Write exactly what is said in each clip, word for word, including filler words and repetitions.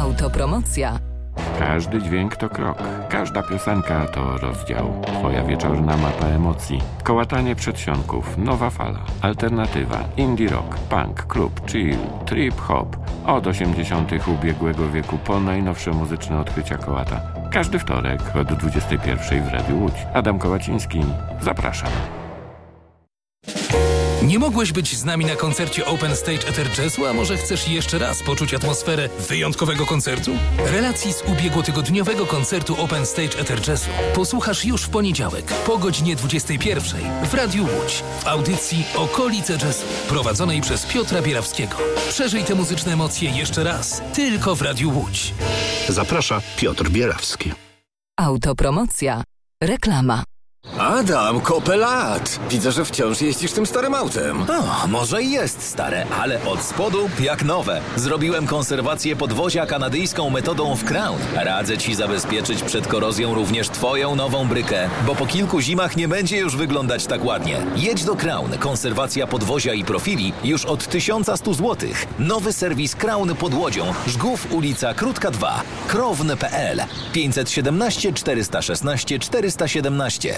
Autopromocja. Każdy dźwięk to krok, każda piosenka to rozdział. Twoja wieczorna mapa emocji. Kołatanie przedsionków, nowa fala, alternatywa, indie rock, punk, klub, chill, trip hop. Od osiemdziesiątych ubiegłego wieku po najnowsze muzyczne odkrycia Kołata. Każdy wtorek od dwudziestej pierwszej w Radiu Łódź. Adam Kołaciński, zapraszam. Nie mogłeś być z nami na koncercie Open Stage Ether Jazzu, a może chcesz jeszcze raz poczuć atmosferę wyjątkowego koncertu? Relacji z ubiegłotygodniowego koncertu Open Stage Ether Jazzu posłuchasz już w poniedziałek po godzinie dwudziestej pierwszej w Radiu Łódź w audycji Okolice Jazzu prowadzonej przez Piotra Bierawskiego. Przeżyj te muzyczne emocje jeszcze raz tylko w Radiu Łódź. Zaprasza Piotr Bierawski. Autopromocja. Reklama. Adam, kopę lat! Widzę, że wciąż jeździsz tym starym autem. O, może i jest stare, ale od spodu jak nowe. Zrobiłem konserwację podwozia kanadyjską metodą w Crown. Radzę Ci zabezpieczyć przed korozją również Twoją nową brykę, bo po kilku zimach nie będzie już wyglądać tak ładnie. Jedź do Crown. Konserwacja podwozia i profili już od tysiąc sto złotych. Nowy serwis Crown pod Łodzią. Żgów, ulica Krótka dwa. krowne kropka p l pięćset siedemnaście czterysta szesnaście czterysta siedemnaście.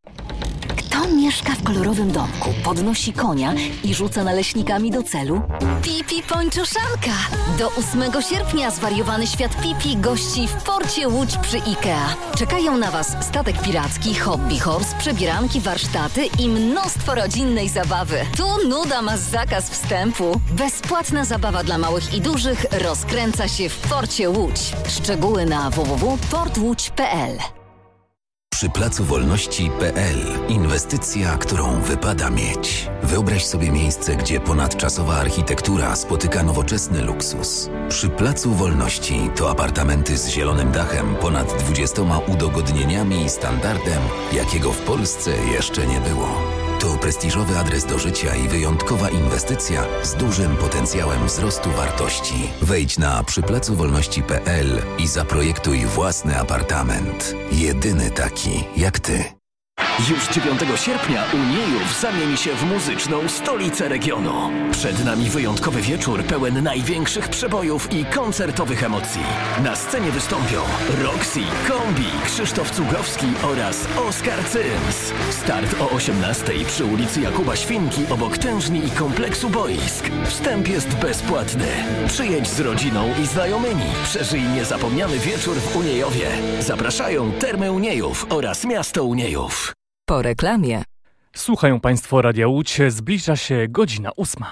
Kto mieszka w kolorowym domku, podnosi konia i rzuca naleśnikami do celu? Pipi Pończoszanka! Do ósmego sierpnia zwariowany świat Pipi gości w porcie Łódź przy IKEA. Czekają na Was statek piracki, hobby horse, przebieranki, warsztaty i mnóstwo rodzinnej zabawy. Tu nuda ma zakaz wstępu. Bezpłatna zabawa dla małych i dużych rozkręca się w porcie Łódź. Szczegóły na w w w kropka port łódź kropka p l. Przy Placu Wolności kropka p l inwestycja, którą wypada mieć. Wyobraź sobie miejsce, gdzie ponadczasowa architektura spotyka nowoczesny luksus. Przy Placu Wolności to apartamenty z zielonym dachem, ponad dwudziestoma udogodnieniami i standardem, jakiego w Polsce jeszcze nie było. To prestiżowy adres do życia i wyjątkowa inwestycja z dużym potencjałem wzrostu wartości. Wejdź na przy placu wolności kropka p l i zaprojektuj własny apartament. Jedyny taki jak ty. Już dziewiątego sierpnia Uniejów zamieni się w muzyczną stolicę regionu. Przed nami wyjątkowy wieczór pełen największych przebojów i koncertowych emocji. Na scenie wystąpią Roxy, Kombi, Krzysztof Cugowski oraz Oskar Cyms. Start o osiemnastej przy ulicy Jakuba Świnki obok tężni i kompleksu boisk. Wstęp jest bezpłatny. Przyjedź z rodziną i znajomymi. Przeżyj niezapomniany wieczór w Uniejowie. Zapraszają Termy Uniejów oraz Miasto Uniejów. Po reklamie. Słuchają Państwo Radia Łódź. Zbliża się godzina ósma.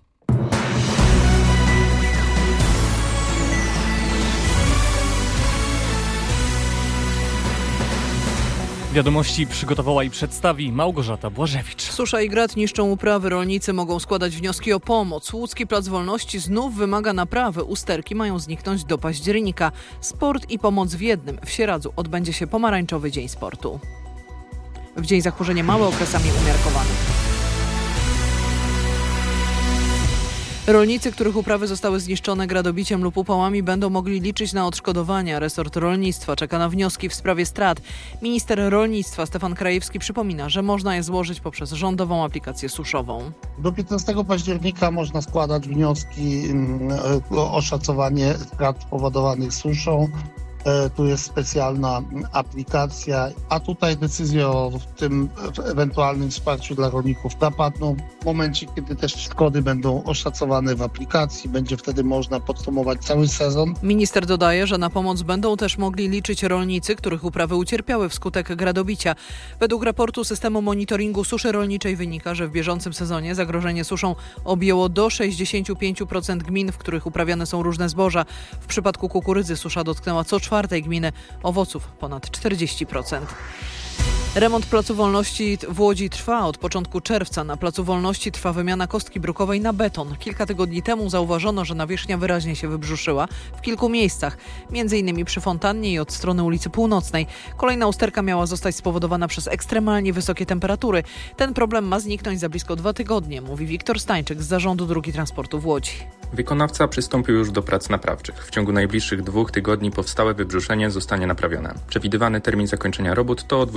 Wiadomości przygotowała i przedstawi Małgorzata Błażewicz. Susza i grad niszczą uprawy. Rolnicy mogą składać wnioski o pomoc. Łódzki Plac Wolności znów wymaga naprawy. Usterki mają zniknąć do października. Sport i pomoc w jednym. W Sieradzu odbędzie się pomarańczowy dzień sportu. W dzień zachmurzenia małe, okresami umiarkowane. Rolnicy, których uprawy zostały zniszczone gradobiciem lub upałami, będą mogli liczyć na odszkodowania. Resort rolnictwa czeka na wnioski w sprawie strat. Minister rolnictwa Stefan Krajewski przypomina, że można je złożyć poprzez rządową aplikację suszową. Do piętnastego października można składać wnioski o oszacowanie strat spowodowanych suszą. Tu jest specjalna aplikacja, a tutaj decyzje o tym ewentualnym wsparciu dla rolników zapadną w momencie, kiedy też szkody będą oszacowane w aplikacji. Będzie wtedy można podsumować cały sezon. Minister dodaje, że na pomoc będą też mogli liczyć rolnicy, których uprawy ucierpiały wskutek gradobicia. Według raportu systemu monitoringu suszy rolniczej wynika, że w bieżącym sezonie zagrożenie suszą objęło do sześćdziesiąt pięć procent gmin, w których uprawiane są różne zboża. W przypadku kukurydzy susza dotknęła co czwartej gminy, owoców ponad czterdzieści procent. Remont Placu Wolności w Łodzi trwa. Od początku czerwca na Placu Wolności trwa wymiana kostki brukowej na beton. Kilka tygodni temu zauważono, że nawierzchnia wyraźnie się wybrzuszyła w kilku miejscach, między innymi przy fontannie i od strony ulicy Północnej. Kolejna usterka miała zostać spowodowana przez ekstremalnie wysokie temperatury. Ten problem ma zniknąć za blisko dwa tygodnie, mówi Wiktor Stańczyk z Zarządu Dróg Transportu w Łodzi. Wykonawca przystąpił już do prac naprawczych. W ciągu najbliższych dwóch tygodni powstałe wybrzuszenie zostanie naprawione. Przewidywany termin zakończenia robót to dwudziestego sierpnia.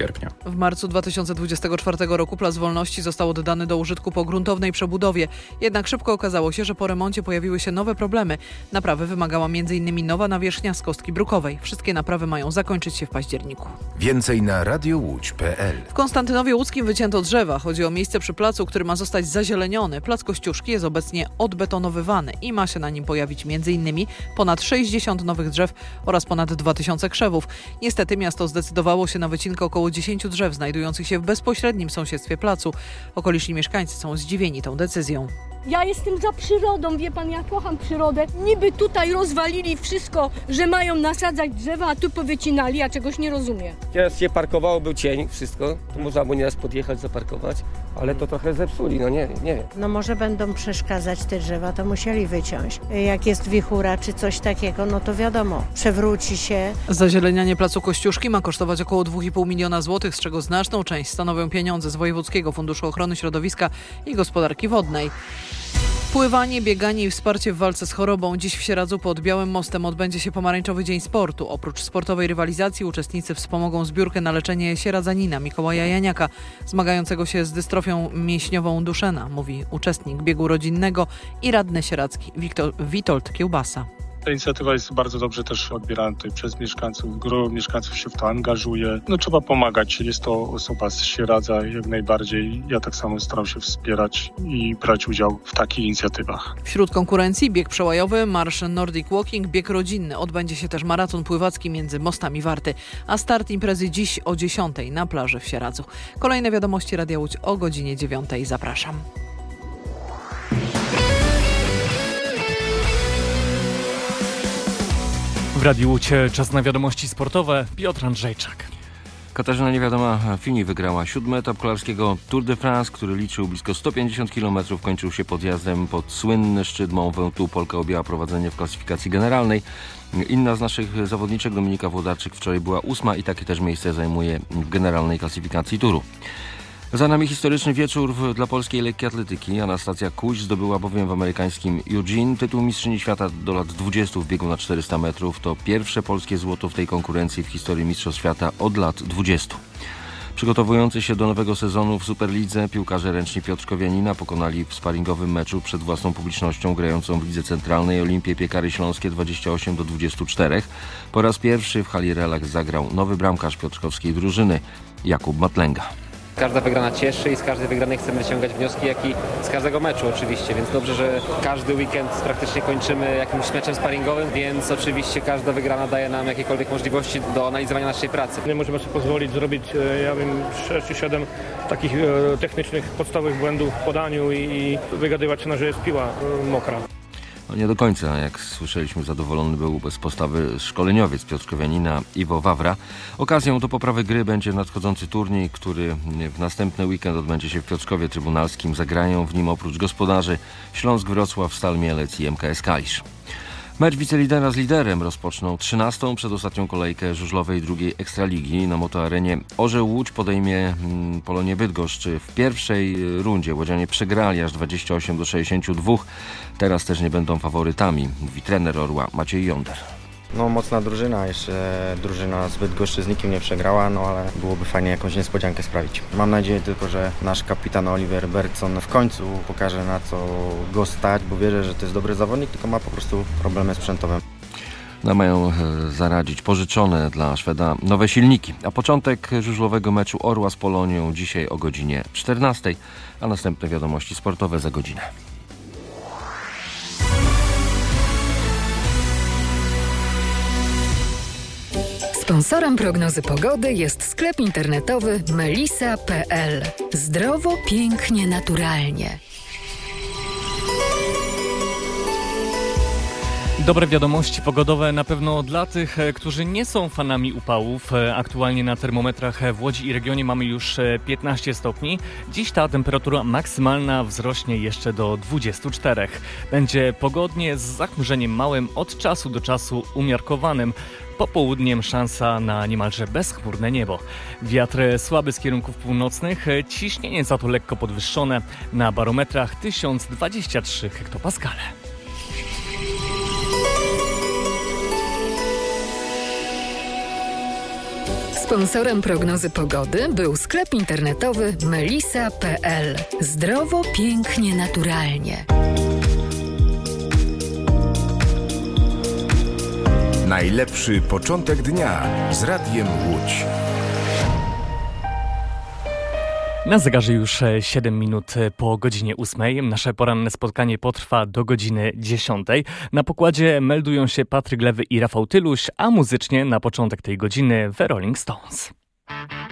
sierpnia. W marcu dwa tysiące dwudziestego czwartego roku Plac Wolności został oddany do użytku po gruntownej przebudowie. Jednak szybko okazało się, że po remoncie pojawiły się nowe problemy. Naprawy wymagała między innymi nowa nawierzchnia z kostki brukowej. Wszystkie naprawy mają zakończyć się w październiku. Więcej na radiowłódź kropka pe el. W Konstantynowie Łódzkim wycięto drzewa. Chodzi o miejsce przy placu, który ma zostać zazieleniony. Plac Kościuszki jest obecnie odbetonowywany i ma się na nim pojawić między innymi ponad sześćdziesiąt nowych drzew oraz ponad dwa tysiące krzewów. Niestety miasto zdecydowało się na wycinkę około dziesięciu drzew znajdujących się w bezpośrednim sąsiedztwie placu. Okoliczni mieszkańcy są zdziwieni tą decyzją. Ja jestem za przyrodą, wie pan, ja kocham przyrodę. Niby tutaj rozwalili wszystko, że mają nasadzać drzewa, a tu powycinali, a czegoś nie rozumiem. Teraz się parkowało, był cień, wszystko, to można było nieraz podjechać, zaparkować, ale to trochę zepsuli, no nie, nie wiem. No może będą przeszkadzać te drzewa, to musieli wyciąć. Jak jest wichura czy coś takiego, no to wiadomo, przewróci się. Zazielenianie placu Kościuszki ma kosztować około dwa i pół miliona złotych, z czego znaczną część stanowią pieniądze z Wojewódzkiego Funduszu Ochrony Środowiska i Gospodarki Wodnej. Pływanie, bieganie i wsparcie w walce z chorobą. Dziś w Sieradzu pod Białym Mostem odbędzie się Pomarańczowy Dzień Sportu. Oprócz sportowej rywalizacji uczestnicy wspomogą zbiórkę na leczenie sieradzanina Mikołaja Janiaka, zmagającego się z dystrofią mięśniową Duszena, mówi uczestnik biegu rodzinnego i radny sieradzki Witold Kiełbasa. Ta inicjatywa jest bardzo dobrze też odbierana tutaj przez mieszkańców. Gro mieszkańców się w to angażuje. No trzeba pomagać. Jest to osoba z Sieradza jak najbardziej. Ja tak samo staram się wspierać i brać udział w takich inicjatywach. Wśród konkurencji bieg przełajowy, marsz Nordic Walking, bieg rodzinny. Odbędzie się też maraton pływacki między Mostami Warty. A start imprezy dziś o dziesiątej na plaży w Sieradzu. Kolejne wiadomości Radia Łódź o godzinie dziewiątej. Zapraszam. W Radiu Łódź czas na wiadomości sportowe. Piotr Andrzejczak. Katarzyna Niewiadoma Fini wygrała siódmy etap kolarskiego Tour de France, który liczył blisko sto pięćdziesiąt kilometrów. Kończył się podjazdem pod słynny szczyt Mont Ventoux. Polka objęła prowadzenie w klasyfikacji generalnej. Inna z naszych zawodniczek, Dominika Włodarczyk, wczoraj była ósma i takie też miejsce zajmuje w generalnej klasyfikacji Touru. Za nami historyczny wieczór dla polskiej lekkiej atletyki. Anastazja Kuś zdobyła bowiem w amerykańskim Eugene tytuł mistrzyni świata do lat dwudziestu w biegu na czterysta metrów. To pierwsze polskie złoto w tej konkurencji w historii mistrzostw świata od lat dwudziestu. Przygotowujący się do nowego sezonu w Superlidze piłkarze ręczni Piotrkowie Janina pokonali w sparingowym meczu przed własną publicznością grającą w Lidze Centralnej Olimpię Piekary Śląskie dwadzieścia osiem do dwudziestu czterech. Po raz pierwszy w hali Relax zagrał nowy bramkarz piotrkowskiej drużyny Jakub Matlęga. Każda wygrana cieszy i z każdej wygranej chcemy wyciągać wnioski, jak i z każdego meczu oczywiście, więc dobrze, że każdy weekend praktycznie kończymy jakimś meczem sparingowym, więc oczywiście każda wygrana daje nam jakiekolwiek możliwości do analizowania naszej pracy. Nie możemy sobie pozwolić zrobić, ja wiem, sześć czy siedem takich technicznych, podstawowych błędów w podaniu i wygadywać się, że jest piła mokra. No nie do końca, jak słyszeliśmy, zadowolony był z postawy szkoleniowiec Piotrkowianina Iwo Wawra. Okazją do poprawy gry będzie nadchodzący turniej, który w następny weekend odbędzie się w Piotrkowie Trybunalskim. Zagrają w nim oprócz gospodarzy Śląsk Wrocław, Stal Mielec i M K S Kalisz. Mecz wicelidera z liderem rozpoczną trzynastą przedostatnią kolejkę żużlowej drugiej Ekstraligi. Na Motoarenie Orzeł Łódź podejmie hmm, Polonię Bydgoszcz. W pierwszej rundzie łodzianie przegrali aż dwadzieścia osiem do sześćdziesięciu dwóch. Teraz też nie będą faworytami, mówi trener Orła Maciej Jonder. No mocna drużyna, jeszcze drużyna z Bydgoszczy z nikim nie przegrała, no ale byłoby fajnie jakąś niespodziankę sprawić. Mam nadzieję tylko, że nasz kapitan Oliver Bergson w końcu pokaże, na co go stać, bo wierzę, że to jest dobry zawodnik, tylko ma po prostu problemy sprzętowe. No, mają zaradzić pożyczone dla Szweda nowe silniki. A początek żużlowego meczu Orła z Polonią dzisiaj o godzinie czternastej, a następne wiadomości sportowe za godzinę. Sponsorem prognozy pogody jest sklep internetowy melisa kropka pe el. Zdrowo, pięknie, naturalnie. Dobre wiadomości pogodowe na pewno dla tych, którzy nie są fanami upałów. Aktualnie na termometrach w Łodzi i regionie mamy już piętnaście stopni. Dziś ta temperatura maksymalna wzrośnie jeszcze do dwudziestu czterech. Będzie pogodnie z zachmurzeniem małym, od czasu do czasu umiarkowanym. Popołudniem szansa na niemalże bezchmurne niebo. Wiatr słaby z kierunków północnych, ciśnienie za to lekko podwyższone. Na barometrach tysiąc dwadzieścia trzy hektopaskale. Sponsorem prognozy pogody był sklep internetowy melisa kropka pe el. Zdrowo, pięknie, naturalnie. Najlepszy początek dnia z Radiem Łódź. Na zegarze już siedem minut po godzinie ósmej. Nasze poranne spotkanie potrwa do godziny dziesiątej. Na pokładzie meldują się Patryk Lewy i Rafał Tyluś, a muzycznie na początek tej godziny The Rolling Stones.